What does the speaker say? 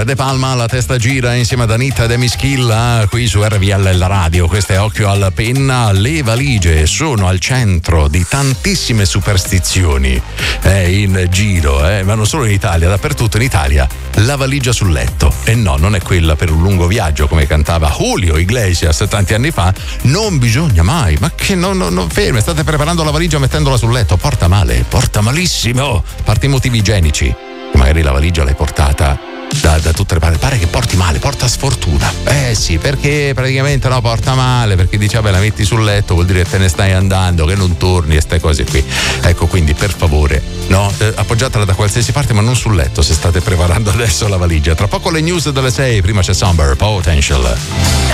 Allora, De Palma, La testa gira insieme ad Anita De Mischilla qui su RVL la radio. Questo è Occhio alla penna. Le valigie sono al centro di tantissime superstizioni in giro, ma non solo in Italia, dappertutto in Italia. La valigia sul letto, e no, non è quella per un lungo viaggio come cantava Julio Iglesias tanti anni fa. Non bisogna mai, ma che non fermi, state preparando la valigia mettendola sul letto, porta male, porta malissimo, a parte i motivi igienici. Magari la valigia l'hai portata da tutte le parti, pare che porti male, porta sfortuna. Sì, perché praticamente no, porta male, perché dice vabbè, la metti sul letto, vuol dire che te ne stai andando, che non torni e ste cose qui. Ecco, quindi per favore, no, appoggiatela da qualsiasi parte, ma non sul letto se state preparando adesso la valigia. Tra poco le news delle 6, prima c'è Somber Potential.